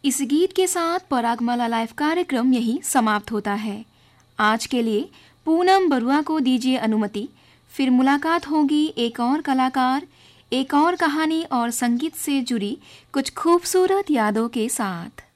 इस गीत के साथ परागमाला लाइव कार्यक्रम यही समाप्त होता है। आज के लिए पूनम बरुआ को दीजिए अनुमति। फिर मुलाकात होगी एक और कलाकार, एक और कहानी और संगीत से जुड़ी कुछ खूबसूरत यादों के साथ।